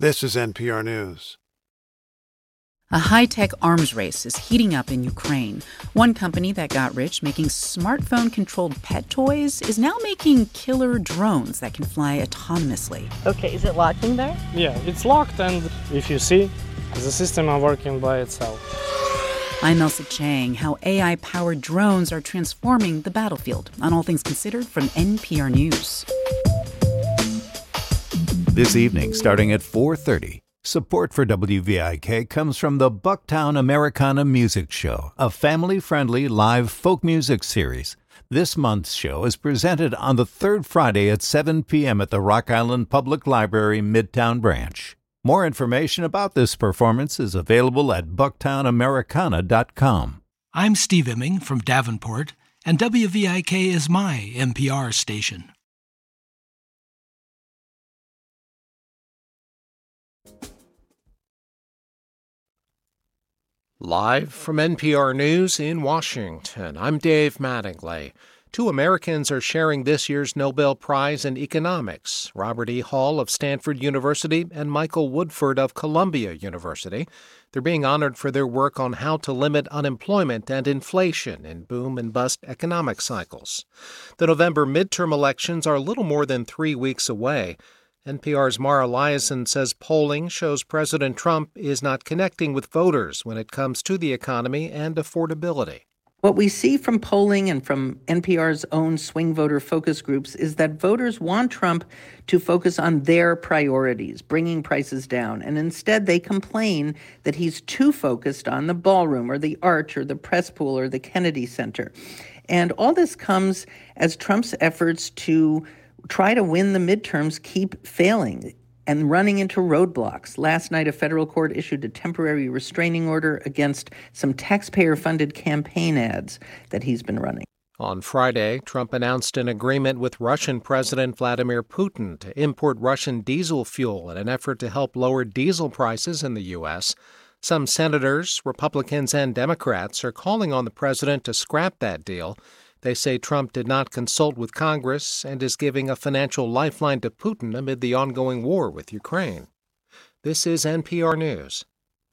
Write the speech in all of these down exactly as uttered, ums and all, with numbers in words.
This is N P R News. A high-tech arms race is heating up in Ukraine. One company that got rich making smartphone-controlled pet toys is now making killer drones that can fly autonomously. Okay, is it locked in there? Yeah, it's locked, and if you see, the system is working by itself. I'm Elsa Chang. How A I-powered drones are transforming the battlefield on All Things Considered from N P R News. This evening, starting at four thirty, support for W V I K comes from the Bucktown Americana Music Show, a family-friendly live folk music series. This month's show is presented on the third Friday at seven p.m. at the Rock Island Public Library Midtown Branch. More information about this performance is available at bucktown americana dot com. I'm Steve Imming from Davenport, and W V I K is my N P R station. Live from N P R News in Washington, I'm Dave Mattingly. Two Americans are sharing this year's Nobel Prize in Economics, Robert E. Hall of Stanford University and Michael Woodford of Columbia University. They're being honored for their work on how to limit unemployment and inflation in boom and bust economic cycles. The November midterm elections are a little more than three weeks away. N P R's Mara Liasson says polling shows President Trump is not connecting with voters when it comes to the economy and affordability. What we see from polling and from N P R's own swing voter focus groups is that voters want Trump to focus on their priorities, bringing prices down, and instead they complain that he's too focused on the ballroom or the arch or the press pool or the Kennedy Center. And all this comes as Trump's efforts to try to win the midterms keep failing and running into roadblocks. Last night, a federal court issued a temporary restraining order against some taxpayer-funded campaign ads that he's been running. On Friday, Trump announced an agreement with Russian President Vladimir Putin to import Russian diesel fuel in an effort to help lower diesel prices in the U S. Some senators, Republicans and Democrats, are calling on the president to scrap that deal. They say Trump did not consult with Congress and is giving a financial lifeline to Putin amid the ongoing war with Ukraine. This is N P R News.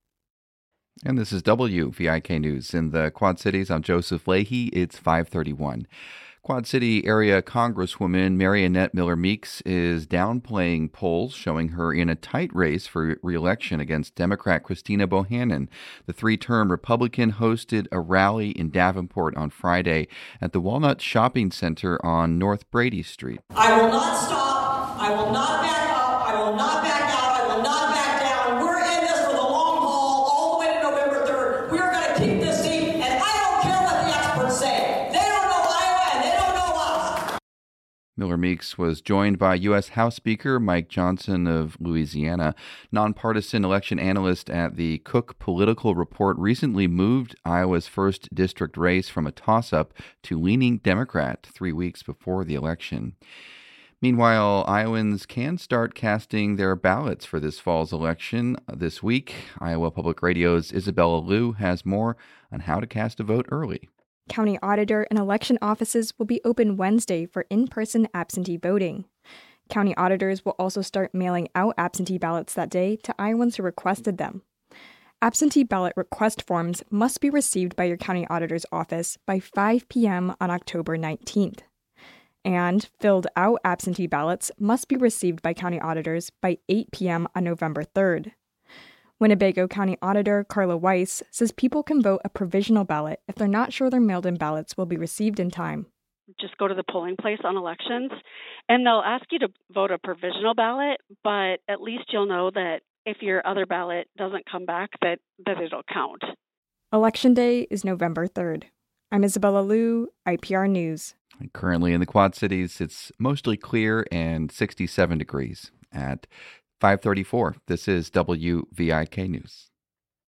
And this is W V I K News. In the Quad Cities, I'm Joseph Leahy. It's five thirty-one. Quad City area Congresswoman Mary Annette Miller Meeks is downplaying polls showing her in a tight race for re-election against Democrat Christina Bohannon. The three-term Republican hosted a rally in Davenport on Friday at the Walnut Shopping Center on North Brady Street. I will not stop. I will not back up. I will not back out. I will not back down. We're in this for the long haul all the way to November third. We are going to keep this seat, and I don't care what the experts say. They don't know Iowa, and they don't know us. Miller Meeks was joined by U S House Speaker Mike Johnson of Louisiana. Nonpartisan election analyst at the Cook Political Report recently moved Iowa's first district race from a toss-up to leaning Democrat three weeks before the election. Meanwhile, Iowans can start casting their ballots for this fall's election this week. Iowa Public Radio's Isabella Liu has more on how to cast a vote early. County auditor and election offices will be open Wednesday for in-person absentee voting. County auditors will also start mailing out absentee ballots that day to Iowans who requested them. Absentee ballot request forms must be received by your county auditor's office by five p.m. on October nineteenth. And filled out absentee ballots must be received by county auditors by eight p.m. on November third. Winnebago County Auditor Carla Weiss says people can vote a provisional ballot if they're not sure their mailed-in ballots will be received in time. Just go to the polling place on elections, and they'll ask you to vote a provisional ballot, but at least you'll know that if your other ballot doesn't come back, that, that it'll count. Election Day is November third. I'm Isabella Liu, I P R News. Currently in the Quad Cities, it's mostly clear and sixty-seven degrees at five thirty-four. This is W V I K News.